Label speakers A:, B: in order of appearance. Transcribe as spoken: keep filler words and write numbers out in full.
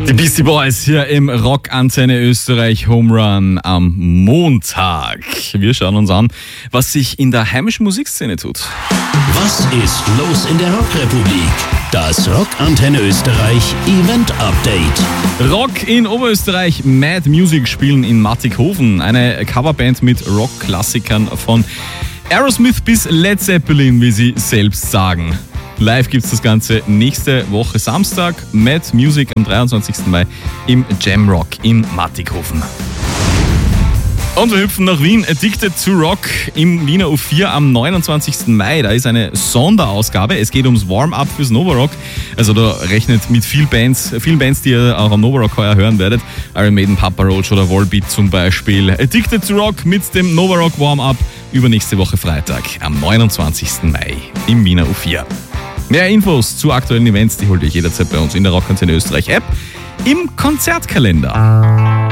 A: Die Beastie Boys hier im Rock-Antenne Österreich Home Run am Montag. Wir schauen uns an, was sich in der heimischen Musikszene tut.
B: Was ist los in der Rockrepublik? Das Rock-Antenne Österreich Event Update.
A: Rock in Oberösterreich, Mad Music spielen in Mattighofen. Eine Coverband mit Rock-Klassikern von Aerosmith bis Led Zeppelin, wie sie selbst sagen. Live gibt's das Ganze nächste Woche Samstag. Mad Music am dreiundzwanzigsten Mai im Jamrock in Mattighofen. Und wir hüpfen nach Wien. Addicted to Rock im Wiener U vier am neunundzwanzigsten Mai. Da ist eine Sonderausgabe. Es geht ums Warm-Up fürs Novarock. Also da rechnet mit vielen Bands, vielen Bands, die ihr auch am Novarock heuer hören werdet. Iron Maiden, Papa Roach oder Volbeat zum Beispiel. Addicted to Rock mit dem Novarock Warm-Up übernächste Woche Freitag am neunundzwanzigsten Mai im Wiener U vier. Mehr Infos zu aktuellen Events, die holt ihr jederzeit bei uns in der Rock-Antenne Österreich App im Konzertkalender.